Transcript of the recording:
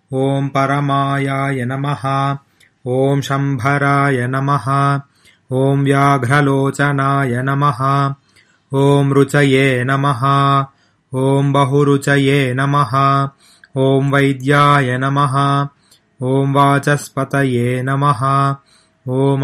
ॐ परमायाय नमः। ॐ शम्भराय नमः। ॐ व्याघ्रलोचनाय नमः। ॐ रुचये नमः। ॐ बहुरुचये नमः। ॐ वैद्याय नमः। ॐ वाचस्पतये नमः। ॐ